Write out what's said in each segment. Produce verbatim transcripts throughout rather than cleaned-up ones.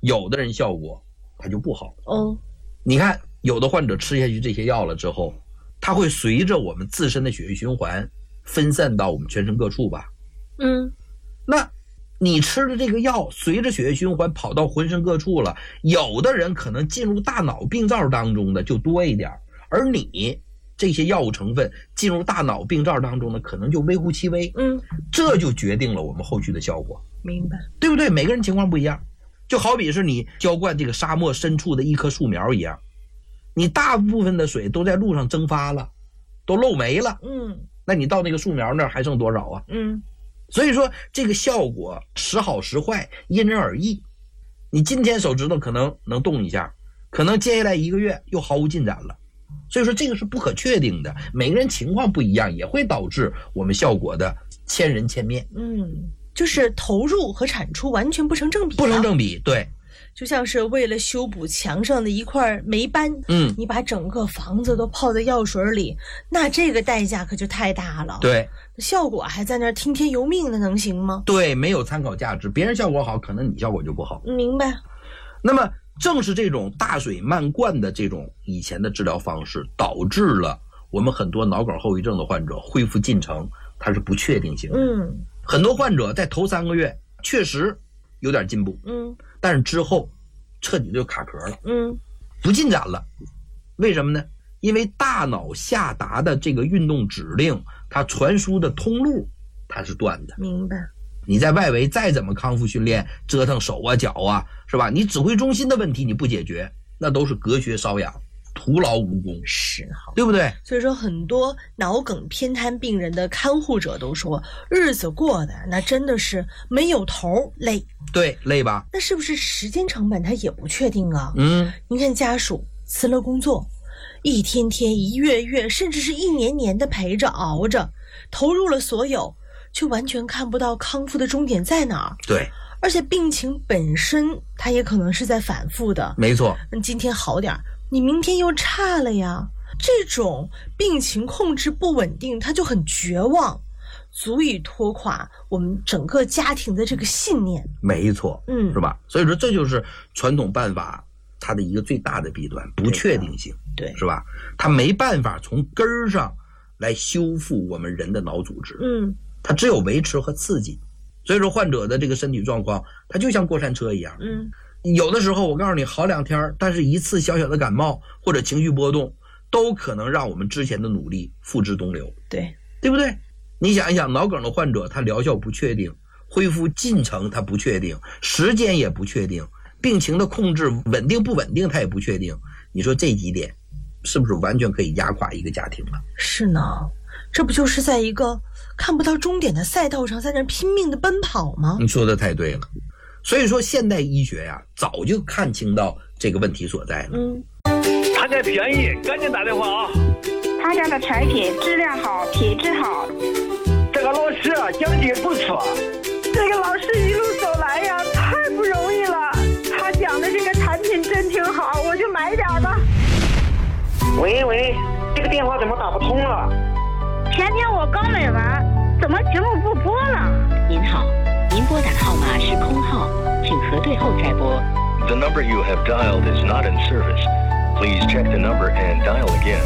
有的人效果它就不好。 哦， 你看有的患者吃下去这些药了之后，它会随着我们自身的血液循环分散到我们全身各处吧。 嗯， 那你吃的这个药随着血液循环跑到浑身各处了，有的人可能进入大脑病灶当中的就多一点，而你这些药物成分进入大脑病灶当中的可能就微乎其微。 嗯， 这就决定了我们后续的效果。 明白， 对不对？每个人情况不一样，就好比是你浇灌这个沙漠深处的一棵树苗一样，你大部分的水都在路上蒸发了，都漏没了。 嗯， 那你到那个树苗那儿还剩多少啊？ 嗯， 所以说这个效果时好时坏，因人而异。你今天手指头可能能动一下，可能接下来一个月又毫无进展了。所以说这个是不可确定的，每个人情况不一样，也会导致我们效果的千人千面。 嗯，就是投入和产出完全不成正比， 不成正比，对。 就像是为了修补墙上的一块霉斑， 嗯， 你把整个房子都泡在药水里，那这个代价可就太大了。 对， 效果还在那儿听天由命的，能行吗？ 对，没有参考价值，别人效果好，可能你效果就不好。 明白。 那么正是这种大水漫灌的这种以前的治疗方式，导致了我们很多脑梗后遗症的患者恢复进程它是不确定性的。 嗯， 很多患者在头三个月确实有点进步， 嗯， 但是之后彻底就卡壳了， 嗯， 不进展了。为什么呢？因为大脑下达的这个运动指令，它传输的通路它是断的。 明白。 你在外围再怎么康复训练，折腾手啊脚啊，是吧？你指挥中心的问题你不解决，那都是隔靴搔痒，徒劳无功， 是哈， 对不对？ 所以说很多脑梗偏瘫病人的看护者都说，日子过的那真的是没有头，累。 对，累吧？ 那是不是时间成本他也不确定啊？ 嗯， 您看家属辞了工作，一天天一月月甚至是一年年的陪着熬着，投入了所有，却完全看不到康复的终点在哪儿。 对， 而且病情本身它也可能是在反复的。 没错。 今天好点，你明天又差了呀。这种病情控制不稳定，它就很绝望，足以拖垮我们整个家庭的这个信念。 没错， 嗯， 是吧？所以说这就是传统办法它的一个最大的弊端，不确定性， 对， 是吧？它没办法从根儿上来修复我们人的脑组织， 嗯， 它只有维持和刺激。所以说患者的这个身体状况，它就像过山车一样， 嗯， 有的时候我告诉你好两天，但是一次小小的感冒或者情绪波动，都可能让我们之前的努力付之东流， 对， 对不对？你想一想，脑梗的患者他疗效不确定，恢复进程他不确定，时间也不确定，病情的控制稳定不稳定他也不确定，你说这几点是不是完全可以压垮一个家庭了？ 是呢，这不就是在一个看不到终点的赛道上在那拼命的奔跑吗？ 你说的太对了。所以说现代医学呀、啊，早就看清到这个问题所在了。 嗯， 他家便宜，赶紧打电话啊！ 他家的产品质量好，品质好。 这个老师啊，讲的不错。 这个老师一路走来呀，太不容易了。他讲的这个产品真挺好，我就买点吧。 喂喂，这个电话怎么打不通了？ 前天我刚买完，怎么节目不播了？ 您好，您拨打的号码是空号，请核对后再拨。 The number you have dialed is not in service. Please check the number and dial again.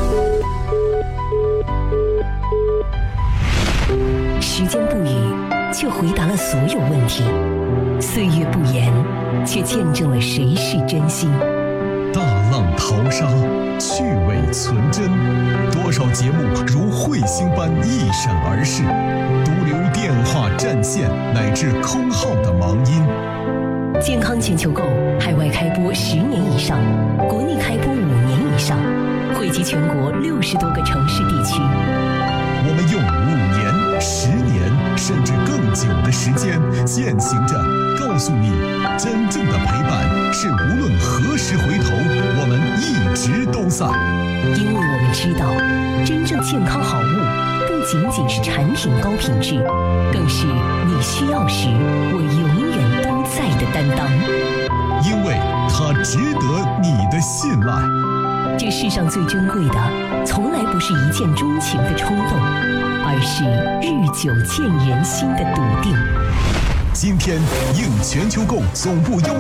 时间不语，却回答了所有问题；岁月不言，却见证了谁是真心。 大浪淘沙，趣味存真，多少节目如彗星般一闪而逝，独留电话占线乃至空号的忙音。 健康全球购海外开播十年以上，国内开播五年以上，惠及全国六十多个城市地区。 我们用五年、十年甚至更久的时间践行着，告诉你，真正的陪伴是无论何时回头，我们一直都在。 因为我们知道，真正健康好物不仅仅是产品高品质，更是你需要时我永远都在的担当。 因为它值得你的信赖。 这世上最珍贵的，从来不是一见钟情的冲动，而是日久见人心的笃定。 今天应全球购总部优